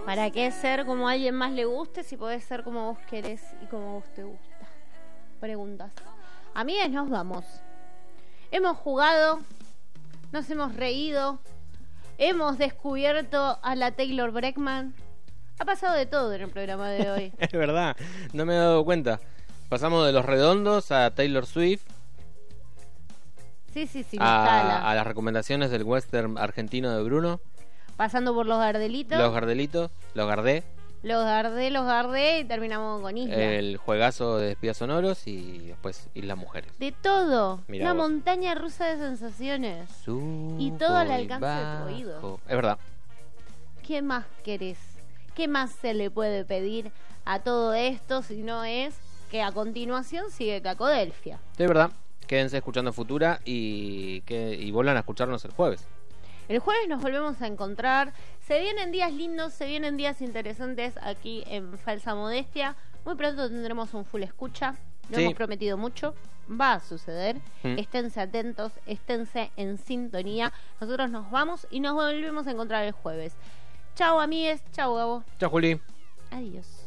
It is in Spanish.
¿Para qué ser como a alguien más le guste si podés ser como vos querés y como vos te gusta? Preguntas. Amigas, nos vamos. Hemos jugado, nos hemos reído, hemos descubierto a la Taylor Breckman. Ha pasado de todo en el programa de hoy. Es verdad, no me he dado cuenta. Pasamos de Los Redondos a Taylor Swift. Sí, a las recomendaciones del western argentino de Bruno. Pasando por los Gardelitos. Los Gardelitos, los Gardé. Los Gardé y terminamos con Isla. El juegazo de Espías Sonoros y después Islas Mujeres. De todo. Mirá una vos. montaña rusa de sensaciones. Y todo al alcance de tu oído. Es verdad. ¿Qué más querés? ¿Qué más se le puede pedir a todo esto si no es que a continuación sigue Cacodelfia? Es verdad. Quédense escuchando Futura y vuelvan a escucharnos el jueves. El jueves nos volvemos a encontrar. Se vienen días lindos, se vienen días interesantes aquí en Falsa Modestia. Muy pronto tendremos un full escucha. Lo hemos prometido mucho. Va a suceder. Esténse atentos, esténse en sintonía. Nosotros nos vamos y nos volvemos a encontrar el jueves. Chau, amigues. Chau, Gabo. Chao, Juli. Adiós.